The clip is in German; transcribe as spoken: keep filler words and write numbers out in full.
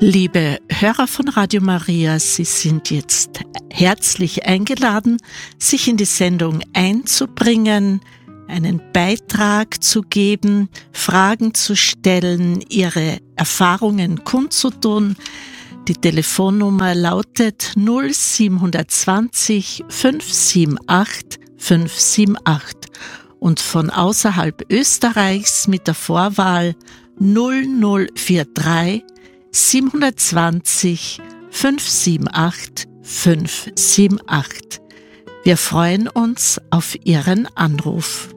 Liebe Hörer von Radio Maria, Sie sind jetzt herzlich eingeladen, sich in die Sendung einzubringen, einen Beitrag zu geben, Fragen zu stellen, Ihre Erfahrungen kundzutun. Die Telefonnummer lautet null sieben zwei null fünf sieben acht fünf sieben acht und von außerhalb Österreichs mit der Vorwahl null null vier drei sieben zwei null fünf sieben acht fünf sieben acht. Wir freuen uns auf Ihren Anruf.